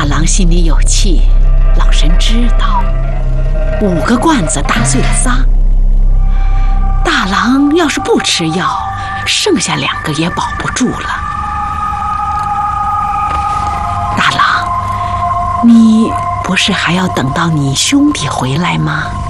郎心里有气，老神知道，5个罐子打碎了仨。大郎要是不吃药，剩下2个也保不住了。大郎，你不是还要等到你兄弟回来吗？